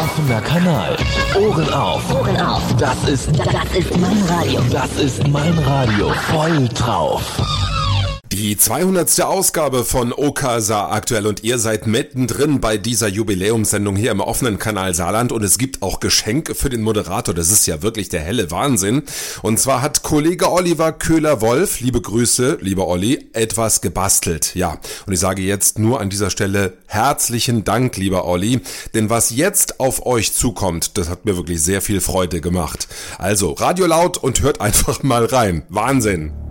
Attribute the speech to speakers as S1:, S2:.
S1: Offener Kanal. Ohren auf.
S2: Ohren auf.
S1: Das ist
S2: mein Radio.
S1: Das ist mein Radio. Voll drauf.
S3: Die 200. Ausgabe von Okasa aktuell und ihr seid mittendrin bei dieser Jubiläumssendung hier im offenen Kanal Saarland und es gibt auch Geschenke für den Moderator, das ist ja wirklich der helle Wahnsinn. Und zwar hat Kollege Oliver Köhler-Wolf, liebe Grüße, lieber Olli, etwas gebastelt. Ja, und ich sage jetzt nur an dieser Stelle herzlichen Dank, lieber Olli, denn was jetzt auf euch zukommt, das hat mir wirklich sehr viel Freude gemacht. Also, Radio laut und hört einfach mal rein. Wahnsinn!